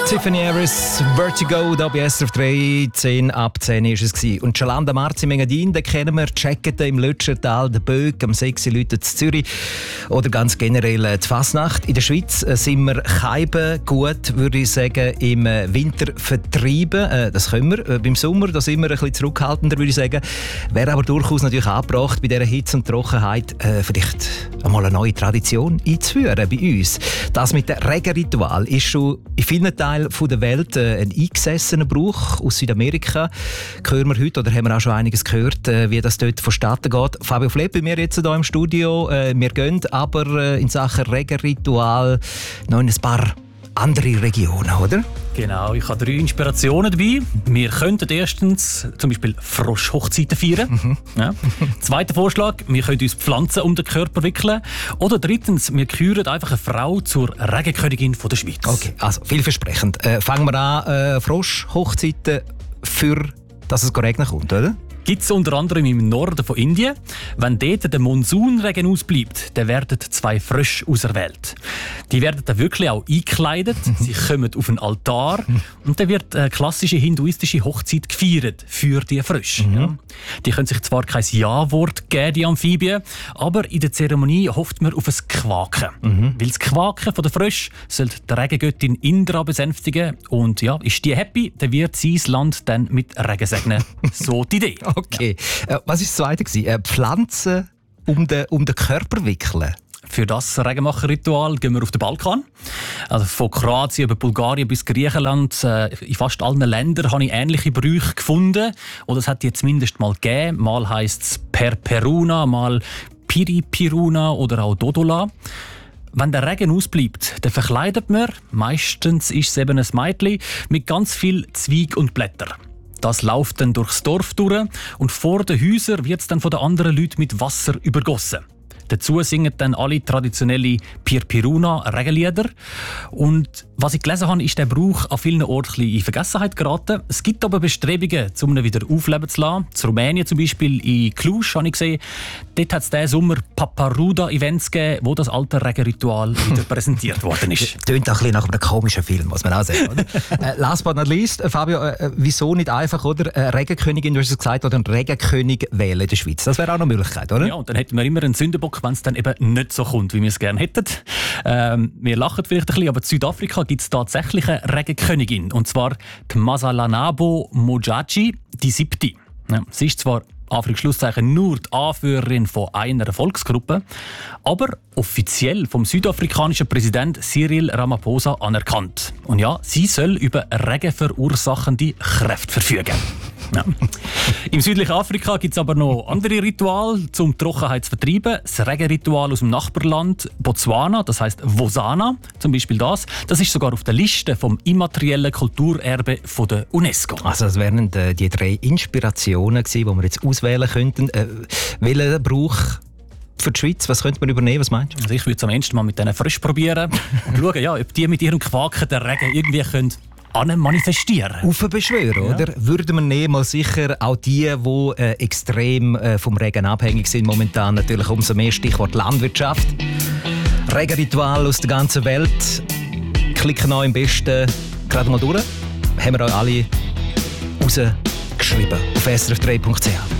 Tiffany Harris, Vertigo, da bei SRF 3, 10 ab 10 war es. Und Gianlanda Marzi in Engadin, den kennen wir, Jacketen im Lötschertal, den Böck, am 6 Leute in Zürich oder ganz generell die Fasnacht. In der Schweiz sind wir keiben gut, würde ich sagen, im Winter vertreiben. Das können wir. Beim Sommer da sind wir ein bisschen zurückhaltender, würde ich sagen. Wäre aber durchaus natürlich angebracht, bei dieser Hitze und Trockenheit vielleicht einmal eine neue Tradition einzuführen bei uns. Das mit dem Regenritual ist schon in vielen Teilen der Welt ein eingesessener Brauch. Aus Südamerika hören wir heute, oder haben wir auch schon einiges gehört, wie das dort vonstatten geht. Fabio Fleb bei mir jetzt hier im Studio. Wir gehen aber in Sachen Regenritual noch in ein paar andere Regionen, oder? Genau, ich habe 3 Inspirationen dabei. Wir könnten erstens zum Beispiel Froschhochzeiten feiern. Ja. Zweiter Vorschlag, wir können uns Pflanzen um den Körper wickeln. Oder drittens, wir küren einfach eine Frau zur Regenkönigin der Schweiz. Okay, also vielversprechend. Fangen wir an, Froschhochzeiten für, dass es regnen kommt, oder? Gibt es unter anderem im Norden von Indien. Wenn dort der Monsunregen ausbleibt, dann werden 2 Frösche auserwählt. Die werden dann wirklich auch eingekleidet, sie kommen auf einen Altar und dann wird eine klassische hinduistische Hochzeit gefeiert für die Frösche. Ja. Die können sich zwar kein Ja-Wort geben, die Amphibien, aber in der Zeremonie hofft man auf ein Quaken. Weil das Quaken der Frösche soll die Regengöttin Indra besänftigen und ja, ist die happy, dann wird sie das Land dann mit Regen segnen. So die Idee. Okay. Ja. Was war das Zweite? Pflanzen um den Körper wickeln? Für das Regenmacher-Ritual gehen wir auf den Balkan. Also von Kroatien über Bulgarien bis Griechenland. In fast allen Ländern habe ich ähnliche Brüche gefunden. Oder es hat die zumindest mal gegeben. Mal heisst es Perperuna, mal Piripiruna oder auch Dodola. Wenn der Regen ausbleibt, dann verkleidet man, meistens ist es eben ein Mädchen, mit ganz viel Zweig und Blättern. Das läuft dann durchs Dorf durch und vor den Häusern wird es dann von den anderen Leuten mit Wasser übergossen. Dazu singen dann alle traditionelle Pirpiruna-Regenlieder. Und was ich gelesen habe, ist der Brauch an vielen Orten in Vergessenheit geraten. Es gibt aber Bestrebungen, um ihn wieder aufleben zu lassen. In Rumänien zum Beispiel, in Cluj, habe ich gesehen. Dort hat es diesen Sommer Paparuda-Events gegeben, wo das alte Regenritual wieder präsentiert worden ist. Tönt auch ein bisschen nach einem komischen Film, muss man auch sagen. Oder? Last but not least, Fabio, wieso nicht einfach, oder? Eine Regenkönigin, du hast es gesagt, oder einen Regenkönig wählen in der Schweiz? Das wäre auch eine Möglichkeit, oder? Ja, und dann hätten wir immer einen Sündenbock, wenn es dann eben nicht so kommt, wie wir es gerne hätten. Wir lachen vielleicht ein bisschen, aber in Südafrika gibt es tatsächlich eine Regenkönigin. Und zwar die Masalanabo Mojaji, die 7. Ja, sie ist zwar Anführungs-Schlusszeichen nur die Anführerin von einer Volksgruppe, aber offiziell vom südafrikanischen Präsident Cyril Ramaphosa anerkannt. Und ja, sie soll über regenverursachende Kräfte verfügen. Ja. Im südlichen Afrika gibt es aber noch andere Rituale, um die Trockenheit zu vertreiben. Das Regenritual aus dem Nachbarland Botswana, das heisst Wosana, zum Beispiel das ist sogar auf der Liste vom immateriellen Kulturerbe von der UNESCO. Also das wären die 3 Inspirationen gewesen, die wir jetzt auswählen könnten. Welchen Brauch für die Schweiz, was könnte man übernehmen, was meinst du? Also ich würde es am ehesten mal mit diesen Fröschen probieren und schauen, ja, ob die mit ihrem Quaken den Regen irgendwie können manifestieren. Aufbeschwören, ja. Oder? Würden wir nehmen, mal sicher auch die extrem vom Regen abhängig sind, momentan natürlich umso mehr Stichwort Landwirtschaft. Regenritual aus der ganzen Welt. Klicken euch am besten gerade mal durch. Haben wir euch alle rausgeschrieben auf srf3.ch.